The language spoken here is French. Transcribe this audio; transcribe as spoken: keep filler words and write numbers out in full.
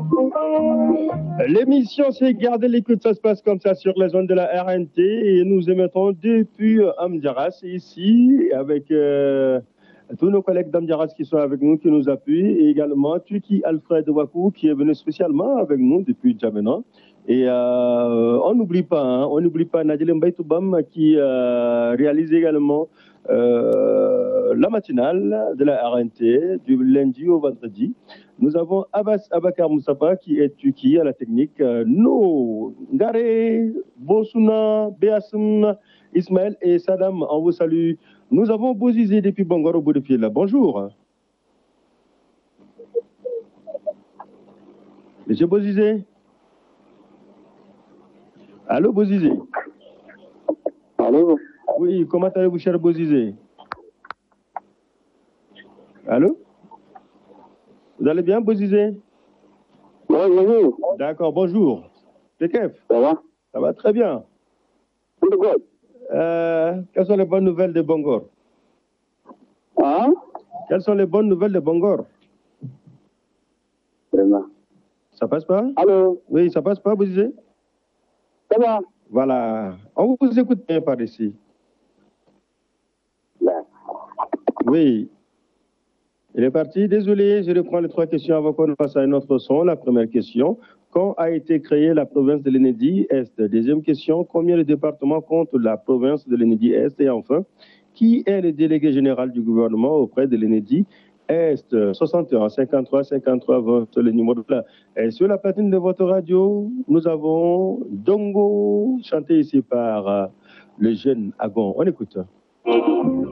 L'émission c'est Garder l'écoute, ça se passe comme ça sur les zones de la R N T et nous émettons depuis Amdiaras ici avec euh, tous nos collègues d'Amdiaras qui sont avec nous, qui nous appuient et également Tuki Alfred Wakou qui est venu spécialement avec nous depuis Djamena. Et euh, on n'oublie pas, hein, on n'oublie pas Nadile Mbaïtoubam qui euh, réalise également euh, la matinale de la R N T du lundi au vendredi. Nous avons Abbas Abakar Moussapa qui est Tuki à la technique. Euh, no, Ngare, Bosuna, Beasum, Ismaël et Saddam, on vous salue. Nous avons Bozizé depuis Bangor au bout de fil. Bonjour. Monsieur Bozizé. Allô, Bozizé. Allô. Oui, comment allez-vous, cher Bozizé? Allô? Vous allez bien, Bozizé? Oui, bonjour. D'accord, bonjour. C'est Kef? Ça va? Ça va très bien. Euh, quelles sont les bonnes nouvelles de Bangor? Hein? Quelles sont les bonnes nouvelles de Bangor? Vraiment. Ça passe pas? Allô? Oui, ça passe pas, Bozizé? Ça va? Voilà. On vous écoute bien par ici. Là. Oui. Il est parti. Désolé, je reprends les trois questions avant qu'on passe à un autre son. La première question, quand a été créée la province de l'Enedi-Est? Deuxième question, combien de départements compte la province de l'Enedi-Est? Et enfin, qui est le délégué général du gouvernement auprès de l'Enedi-Est? soixante et un, cinquante-trois, cinquante-trois, vingt, le numéro de là. Et sur la platine de votre radio, nous avons Dongo, chanté ici par euh, le jeune Agon. On écoute.